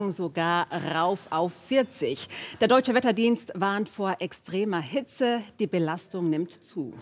Sogar rauf auf 40. Der Deutsche Wetterdienst warnt vor extremer Hitze. Die Belastung nimmt zu.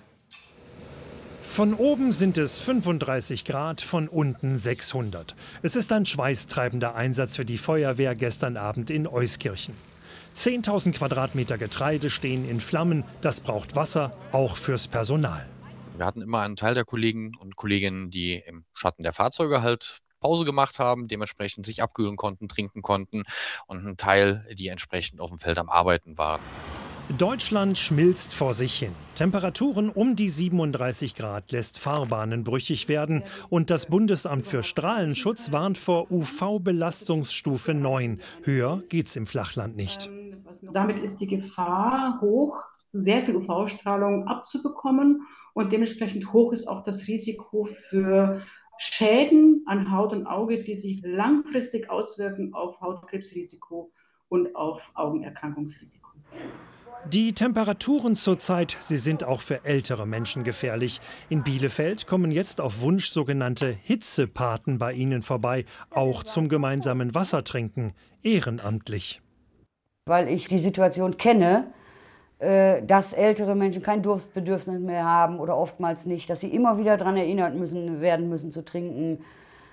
Von oben sind es 35 Grad, von unten 600. Es ist ein schweißtreibender Einsatz für die Feuerwehr gestern Abend in Euskirchen. 10.000 Quadratmeter Getreide stehen in Flammen. Das braucht Wasser, auch fürs Personal. Wir hatten immer einen Teil der Kollegen und Kolleginnen, die im Schatten der Fahrzeuge halt Pause gemacht haben, dementsprechend sich abkühlen konnten, trinken konnten, und ein Teil, die entsprechend auf dem Feld am Arbeiten waren. Deutschland schmilzt vor sich hin. Temperaturen um die 37 Grad lässt Fahrbahnen brüchig werden. Und das Bundesamt für Strahlenschutz warnt vor UV-Belastungsstufe 9. Höher geht's im Flachland nicht. Damit ist die Gefahr hoch, sehr viel UV-Strahlung abzubekommen. Und dementsprechend hoch ist auch das Risiko für Schäden an Haut und Auge, die sich langfristig auswirken auf Hautkrebsrisiko und auf Augenerkrankungsrisiko. Die Temperaturen zurzeit, sie sind auch für ältere Menschen gefährlich. In Bielefeld kommen jetzt auf Wunsch sogenannte Hitzepaten bei ihnen vorbei, auch zum gemeinsamen Wassertrinken, ehrenamtlich. Weil ich die Situation kenne, dass ältere Menschen kein Durstbedürfnis mehr haben oder oftmals nicht, dass sie immer wieder daran erinnert werden müssen zu trinken.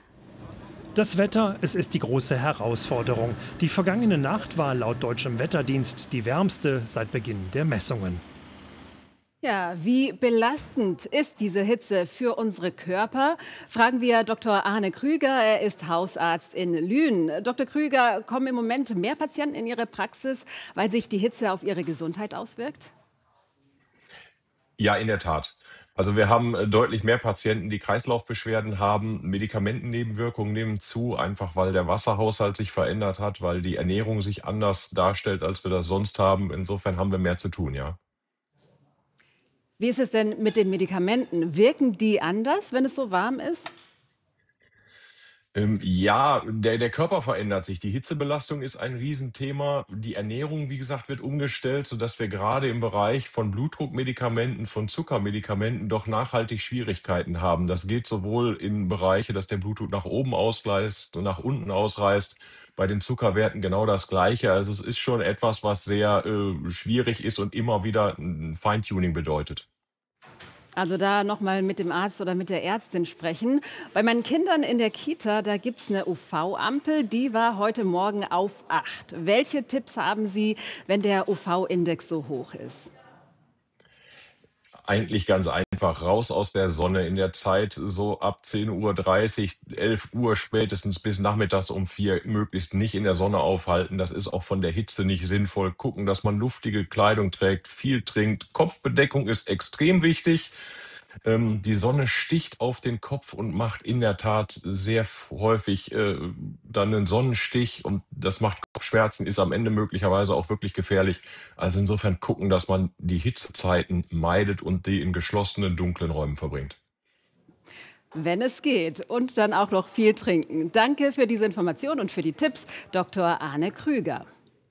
Das Wetter, es ist die große Herausforderung. Die vergangene Nacht war laut Deutschem Wetterdienst die wärmste seit Beginn der Messungen. Ja, wie belastend ist diese Hitze für unsere Körper? Fragen wir Dr. Arne Krüger. Er ist Hausarzt in Lünen. Dr. Krüger, kommen im Moment mehr Patienten in Ihre Praxis, weil sich die Hitze auf ihre Gesundheit auswirkt? Ja, in der Tat. Also wir haben deutlich mehr Patienten, die Kreislaufbeschwerden haben. Medikamentennebenwirkungen nehmen zu, einfach weil der Wasserhaushalt sich verändert hat, weil die Ernährung sich anders darstellt, als wir das sonst haben. Insofern haben wir mehr zu tun, ja. Wie ist es denn mit den Medikamenten? Wirken die anders, wenn es so warm ist? Ja, der Körper verändert sich. Die Hitzebelastung ist ein Riesenthema. Die Ernährung, wie gesagt, wird umgestellt, sodass wir gerade im Bereich von Blutdruckmedikamenten, von Zuckermedikamenten doch nachhaltig Schwierigkeiten haben. Das geht sowohl in Bereiche, dass der Blutdruck nach oben ausreißt und nach unten ausreißt. Bei den Zuckerwerten genau das Gleiche. Also es ist schon etwas, was sehr schwierig ist und immer wieder ein Feintuning bedeutet. Also da noch mal mit dem Arzt oder mit der Ärztin sprechen. Bei meinen Kindern in der Kita, da gibt es eine UV-Ampel, die war heute Morgen auf 8. Welche Tipps haben Sie, wenn der UV-Index so hoch ist? Eigentlich ganz einfach, raus aus der Sonne in der Zeit so ab 10:30 Uhr, 11 Uhr spätestens bis nachmittags um 4 möglichst nicht in der Sonne aufhalten. Das ist auch von der Hitze nicht sinnvoll. Gucken, dass man luftige Kleidung trägt, viel trinkt. Kopfbedeckung ist extrem wichtig. Die Sonne sticht auf den Kopf und macht in der Tat sehr häufig dann einen Sonnenstich, und das macht Kopfschmerzen, ist am Ende möglicherweise auch wirklich gefährlich. Also insofern gucken, dass man die Hitzezeiten meidet und die in geschlossenen, dunklen Räumen verbringt. Wenn es geht. Und dann auch noch viel trinken. Danke für diese Information und für die Tipps, Dr. Arne Krüger.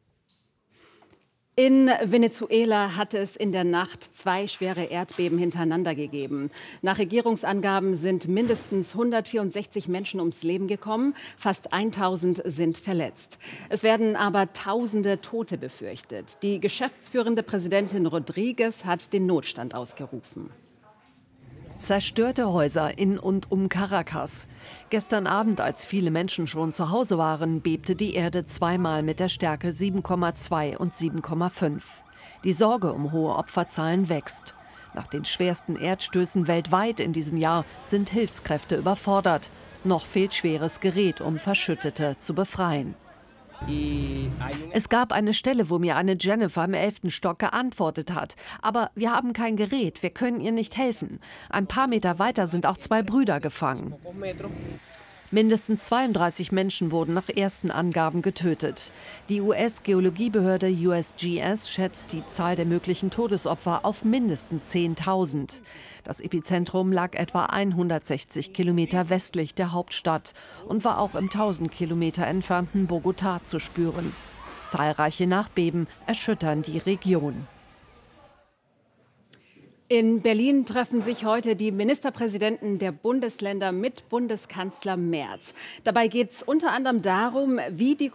In Venezuela hat es in der Nacht 2 schwere Erdbeben hintereinander gegeben. Nach Regierungsangaben sind mindestens 164 Menschen ums Leben gekommen, fast 1000 sind verletzt. Es werden aber Tausende Tote befürchtet. Die geschäftsführende Präsidentin Rodriguez hat den Notstand ausgerufen. Zerstörte Häuser in und um Caracas. Gestern Abend, als viele Menschen schon zu Hause waren, bebte die Erde zweimal mit der Stärke 7,2 und 7,5. Die Sorge um hohe Opferzahlen wächst. Nach den schwersten Erdstößen weltweit in diesem Jahr sind Hilfskräfte überfordert. Noch fehlt schweres Gerät, um Verschüttete zu befreien. Es gab eine Stelle, wo mir eine Jennifer im 11. Stock geantwortet hat. Aber wir haben kein Gerät, wir können ihr nicht helfen. Ein paar Meter weiter sind auch 2 Brüder gefangen. Mindestens 32 Menschen wurden nach ersten Angaben getötet. Die US-Geologiebehörde USGS schätzt die Zahl der möglichen Todesopfer auf mindestens 10.000. Das Epizentrum lag etwa 160 Kilometer westlich der Hauptstadt und war auch im 1000 Kilometer entfernten Bogotá zu spüren. Zahlreiche Nachbeben erschüttern die Region. In Berlin treffen sich heute die Ministerpräsidenten der Bundesländer mit Bundeskanzler Merz. Dabei geht es unter anderem darum, wie die